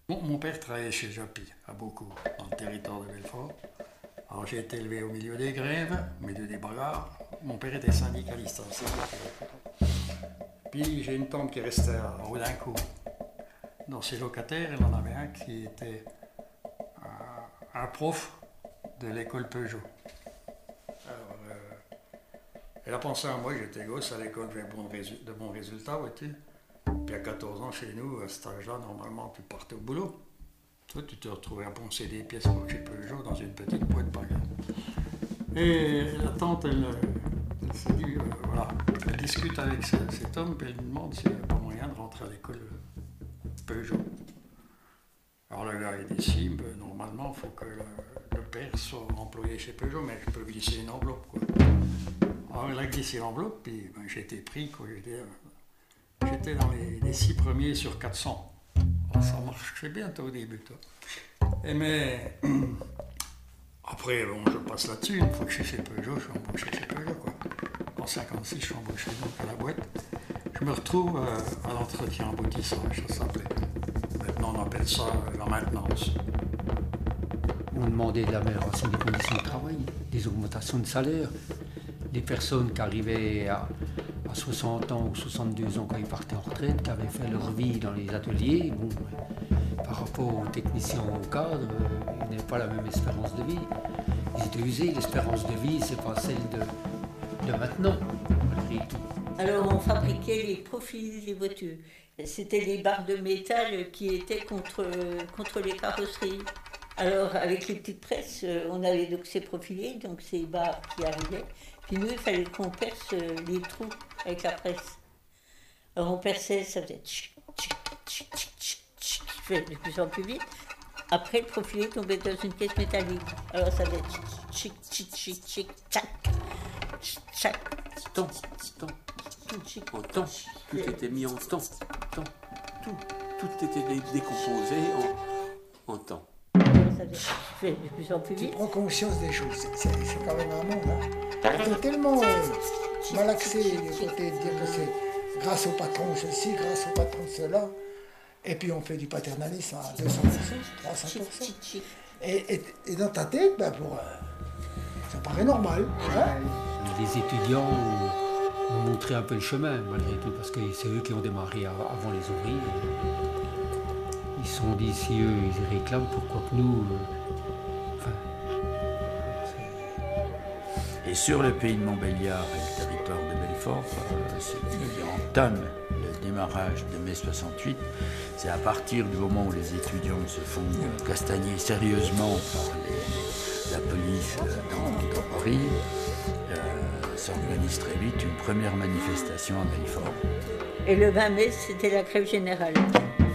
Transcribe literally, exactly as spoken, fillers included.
Mon, mon père travaillait chez Japy, à beaucoup, dans le territoire de Belfort. Alors j'ai été élevé au milieu des grèves, au milieu des bagarres. Mon père était syndicaliste aussi. Puis j'ai une tante qui restait à Audincourt. Dans ses locataires, il en avait un qui était un, un prof de l'école Peugeot. Alors, euh, elle a pensé à moi, j'étais gosse à l'école, j'avais bon résu- de bons résultats, vois-tu. Puis à quatorze ans, chez nous, à cet âge-là, normalement, tu partais au boulot. Toi, tu te retrouvais à poncer des pièces pour chez Peugeot dans une petite boîte bagarre. Et la tante, elle, elle s'est dit, euh, voilà, elle discute avec ce- cet homme, puis elle lui demande s'il n'y a pas moyen de rentrer à l'école Peugeot. Alors le gars, il dit, si, ben, normalement, il faut que le, le père soit employé chez Peugeot, mais je peux glisser une enveloppe, quoi. Alors il a glissé l'enveloppe, puis ben, j'ai été pris, quoi. J'étais, euh, j'étais dans les, les six premiers sur quatre cents. Alors, ça marchait bien, toi, au début, toi. Et mais... Après, bon, je passe là-dessus, une fois que je suis chez Peugeot, je suis embauché chez Peugeot, quoi. En cinquante-six, je suis embauché donc à la boîte. Je me retrouve euh, à l'entretien aboutissage, ça s'appelait. Maintenant, on appelle ça euh, la maintenance. On demandait de l'amélioration des conditions de travail, des augmentations de salaire. Des personnes qui arrivaient à, à soixante ans ou soixante-deux ans quand ils partaient en retraite, qui avaient fait leur vie dans les ateliers, bon, par rapport aux techniciens ou aux cadres, euh, ils n'avaient pas la même espérance de vie. Ils étaient usés, l'espérance de vie, c'est pas celle de, de maintenant, malgré tout. Alors on fabriquait les profils des voitures. C'était les barres de métal qui étaient contre, contre les carrosseries. Alors avec les petites presses, on avait donc ces profilés, donc ces barres qui arrivaient. Puis nous, il fallait qu'on perce les trous avec la presse. Alors on perçait, ça faisait tchic, tchic, tchic, tchic, tchic, tchic, qui fait de plus en plus vite. Après, le profilé tombait dans une pièce métallique. Alors ça faisait tchic, tchic, tchic, tchic, tchac, tchac. Temps, temps, en temps. Tout était mis en temps, temps. Tout, tout était dé- décomposé en, en temps. Ça fait de plus en plus Tu vite. prends conscience des choses, c'est, c'est- c'est quand même un monde. Hein. On est tellement euh, malaxé du côté de dire que c'est grâce au patron ceci, grâce au patron cela. Et puis on fait du paternalisme à deux cents pour cent, trois cents pour cent. Et, et, et dans ta tête, ben pour, euh, ça paraît normal. Hein. Les étudiants ont, ont montré un peu le chemin, malgré tout, parce que c'est eux qui ont démarré av- avant les ouvriers. Ils se sont dit, si eux, ils réclament, pourquoi que nous... euh, enfin, Et sur le pays de Montbéliard et le territoire de Belfort, euh, ce qui entame le démarrage de mai soixante-huit, c'est à partir du moment où les étudiants se font euh, castagner sérieusement par les- la police euh, dans, dans Paris, euh, s'organise très vite une première manifestation à Belfort. Et le vingt mai, c'était la grève générale.